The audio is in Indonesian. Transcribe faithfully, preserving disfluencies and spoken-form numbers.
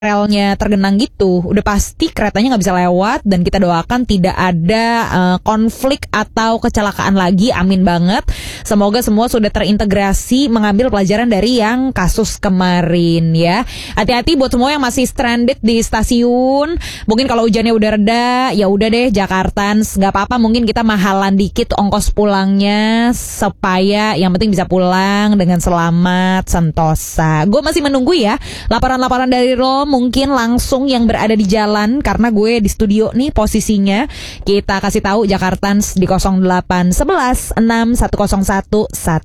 relnya tergenang gitu, udah pasti keretanya nggak bisa lewat dan kita doakan tidak ada uh, konflik atau kecelakaan lagi, amin banget. Semoga semua sudah terintegrasi mengambil pelajaran dari yang kasus kemarin ya. Hati-hati buat semua yang masih stranded di stasiun. Mungkin kalau hujannya udah reda, ya udah deh Jakartans, nggak apa-apa, mungkin kita mahalan dikit ongkos pulangnya supaya yang penting bisa pulang dengan selamat sentosa. Gue masih menunggu ya laporan-laporan dari lo, mungkin langsung yang berada di jalan, karena gue di studio nih posisinya. Kita kasih tahu Jakartans di nol delapan satu satu enam satu nol satu satu